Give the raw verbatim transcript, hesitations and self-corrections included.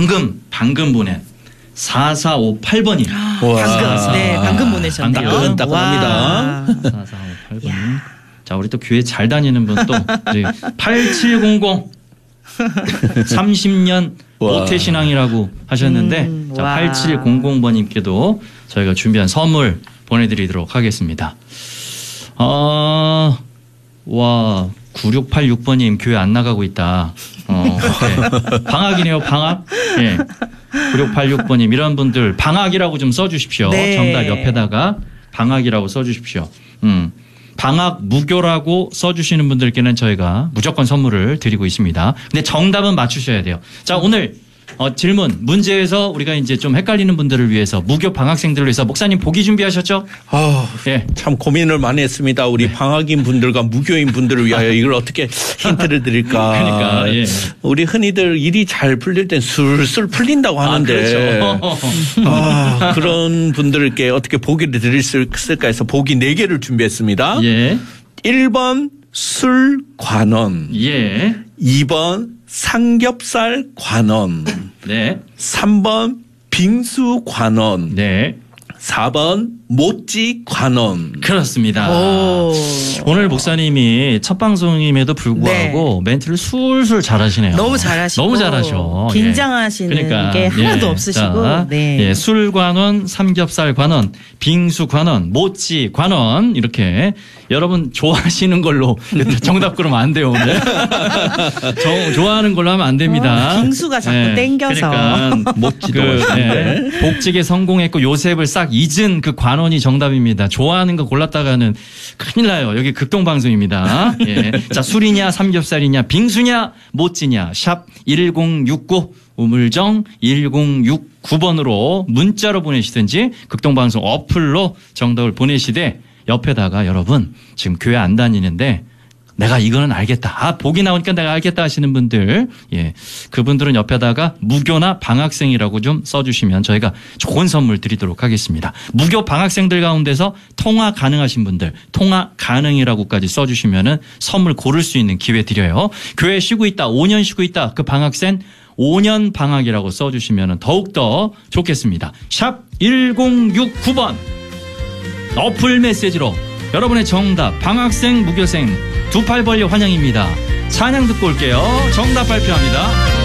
방금 방금 보낸 사사오팔 번님. 방금 네 방금 보내셨네요. 따끈따끈합니다. 사사오팔 번님. 자 우리 또 교회 잘 다니는 분 또 팔칠공공 삼십 년 모태신앙이라고 하셨는데 음, 자 팔칠공공 번님께도 저희가 준비한 선물 보내드리도록 하겠습니다. 어, 와 구육팔육 번님 교회 안 나가고 있다. 어, 네. 방학이네요 방학. 예. 구육팔육 번님 이런 분들 방학이라고 좀 써주십시오. 네. 정답 옆에다가 방학이라고 써주십시오. 음. 방학 무교라고 써주시는 분들께는 저희가 무조건 선물을 드리고 있습니다. 근데 정답은 맞추셔야 돼요. 자 오늘 어, 질문 문제에서 우리가 이제 좀 헷갈리는 분들을 위해서 무교 방학생들을 위해서 목사님 보기 준비하셨죠? 아, 예. 참 고민을 많이 했습니다. 우리 네. 방학인 분들과 무교인 분들을 위하여 이걸 어떻게 힌트를 드릴까? 그러니까 예. 우리 흔히들 일이 잘 풀릴 땐 술술 풀린다고 하는데 아, 그렇죠. 아, 그런 분들께 어떻게 보기를 드릴 수 있을까 해서 보기 네 개를 준비했습니다. 예. 일 번 술관원, 예. 이 번 삼겹살 관원, 네. 삼 번 빙수 관원, 네. 사 번 모찌 관원. 그렇습니다. 오. 오늘 목사님이 첫 방송임에도 불구하고 네. 멘트를 술술 잘하시네요. 너무 잘하시고 너무 잘하셔. 긴장하시는 예. 그러니까, 게 하나도 예. 없으시고 자, 네. 예. 술 관원, 삼겹살 관원, 빙수 관원, 모찌 관원 이렇게 여러분 좋아하시는 걸로 정답 그러면 안 돼요 오늘. 정, 좋아하는 걸로 하면 안 됩니다. 어, 빙수가 자꾸 예. 땡겨서. 그러니까 모찌도 그, 맛있는데. 예. 복직에 성공했고 요셉을 싹 잊은 그 관원이 정답입니다. 좋아하는 거 골랐다가는 큰일 나요. 여기 극동방송입니다. 예. 자, 술이냐 삼겹살이냐 빙수냐 모찌냐 샵 일공육구 우물정 일공육구 번으로 문자로 보내시든지 극동방송 어플로 정답을 보내시되 옆에다가 여러분 지금 교회 안 다니는데 내가 이거는 알겠다. 아, 보기 나오니까 내가 알겠다 하시는 분들, 예. 그분들은 옆에다가 무교나 방학생이라고 좀 써주시면 저희가 좋은 선물 드리도록 하겠습니다. 무교 방학생들 가운데서 통화 가능하신 분들, 통화 가능이라고까지 써주시면은 선물 고를 수 있는 기회 드려요. 교회 쉬고 있다, 오 년 쉬고 있다. 그 방학생 오 년 방학이라고 써주시면은 더욱더 좋겠습니다. 샵 일공육구 번 어플 메시지로 여러분의 정답, 방학생, 무교생 두 팔 벌려 환영입니다. 찬양 듣고 올게요. 정답 발표합니다.